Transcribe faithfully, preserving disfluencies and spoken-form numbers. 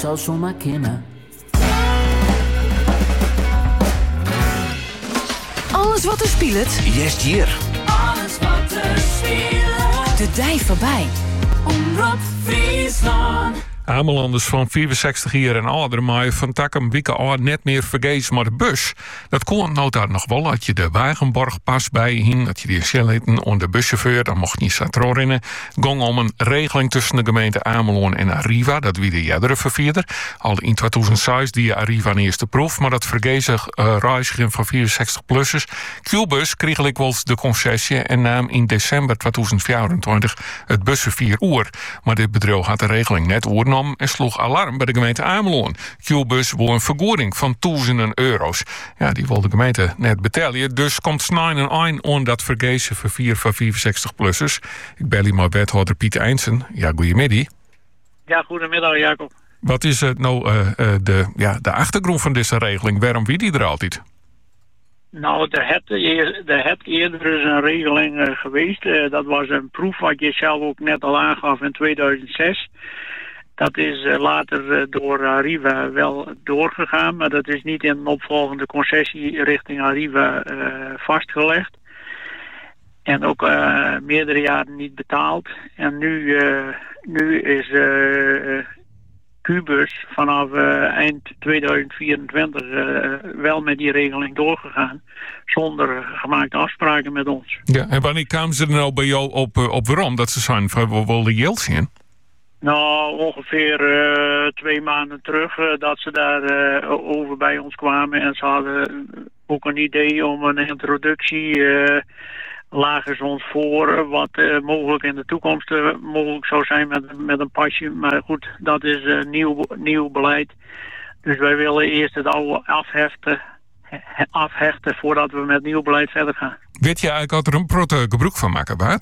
zou zomaar kunnen. Alles wat er speelt. Jest hier. Alles wat er speelt. De dij voorbij. Omroep Friesland. Amelanders van vierenzestig jaar en ouder maar van takken wieken al net meer vergeet maar de bus. Dat kon nou daar nog wel, dat je de Wagenborg pas bij hing, dat je die snelheden onder de buschauffeur, dan mocht niet Satro rennen. Het ging om een regeling tussen de gemeente Ameland en Arriva, dat wie de jerdere vervierder. Al in tweeduizend zes die Arriva een eerste proef, maar dat vergeet zich uh, reizigen van vierenzestig-plussers. Q-bus kreeg ik wel de concessie en nam in december tweeduizend vierentwintig het busvervier oer. Maar dit bedrijf had de regeling net oer en sloeg alarm bij de gemeente Ameland. Q-bus wou een vergoeding van duizenden euro's. Ja, die wil de gemeente net betalen. Dus komt snel een eind aan dat vergezen vervier van vierenzestig-plussers. Ik bel hier maar wethouder Piet Eindsen. Ja, goedemiddag. Ja, goedemiddag Jacob. Wat is het nou uh, uh, de, ja, de achtergrond van deze regeling? Waarom wie die er altijd? Nou, er het, er het eerder is een regeling uh, geweest. Uh, dat was een proef wat je zelf ook net al aangaf in tweeduizend zes. Dat is uh, later uh, door Arriva wel doorgegaan, maar dat is niet in een opvolgende concessie richting Arriva uh, vastgelegd. En ook uh, meerdere jaren niet betaald. En nu, uh, nu is uh, Q-bus vanaf uh, eind tweeduizend vierentwintig uh, wel met die regeling doorgegaan. Zonder gemaakte afspraken met ons. Ja, en wanneer kwamen ze er nou bij jou op, uh, op waarom? Dat ze zijn van, we willen geld zien? Nou, ongeveer uh, twee maanden terug uh, dat ze daar uh, over bij ons kwamen. En ze hadden ook een idee om een introductie, uh, lagen ze ons voor, wat uh, mogelijk in de toekomst uh, mogelijk zou zijn met, met een pasje. Maar goed, dat is uh, nieuw, nieuw beleid. Dus wij willen eerst het oude afheften, afhechten voordat we met nieuw beleid verder gaan. Weet je eigenlijk wat er een protte gebruik van maken, Bart?